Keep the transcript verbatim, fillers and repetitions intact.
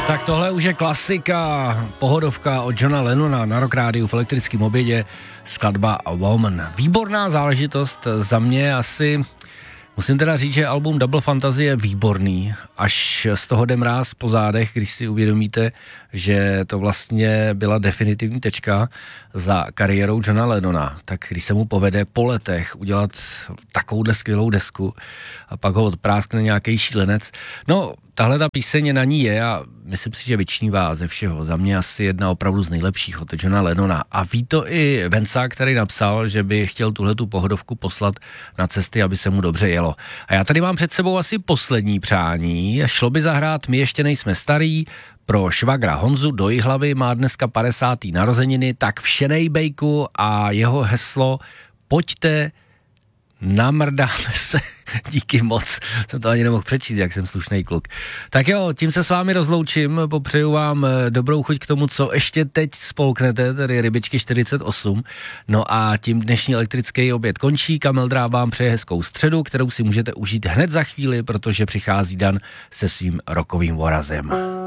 Tak tohle už je klasika, pohodovka od Johna Lennona na Rock Rádiu v elektrickém obědě, skladba Woman. Výborná záležitost za mě asi, musím teda říct, že album Double Fantasy je výborný, až z toho jde mráz po zádech, když si uvědomíte, že to vlastně byla definitivní tečka za kariérou Johna Lennona. Tak když se mu povede po letech udělat takovouhle skvělou desku a pak ho odpráskne nějaký šílenec, no tahle ta píseň na ní je a myslím si, že vyčnívá ze všeho. Za mě asi jedna opravdu z nejlepších od Johna Lennona. A ví to i Venca, který napsal, že by chtěl tuhletu pohodovku poslat na cesty, aby se mu dobře jelo. A já tady mám před sebou asi poslední přání. Šlo by zahrát My ještě nejsme starý, pro švagra Honzu do Jihlavy, má dneska padesátý narozeniny, tak všenej bejku a jeho heslo pojďte, namrdáme se, díky moc, jsem to ani nemohl přečíst, jak jsem slušnej kluk. Tak jo, tím se s vámi rozloučím, popřeju vám dobrou chuť k tomu, co ještě teď spolknete, tedy Rybičky čtyřicet osm, no a tím dnešní elektrický oběd končí, Kamil Dráb vám přeje hezkou středu, kterou si můžete užít hned za chvíli, protože přichází Dan se svým rockovým vorazem.